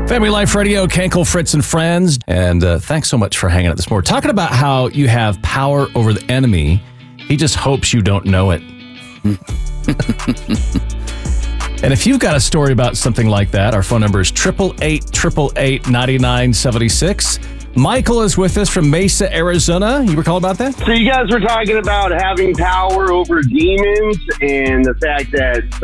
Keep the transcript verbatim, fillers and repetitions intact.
Family Life Radio, Kenkel, Fritz, and Friends. And uh, thanks so much for hanging out this morning. Talking about how you have power over the enemy. He just hopes you don't know it. And if you've got a story about something like that, our phone number is eight eight eight, eight eight eight, nine nine seven six. Michael is with us from Mesa, Arizona. You recall about that? So you guys were talking about having power over demons and the fact that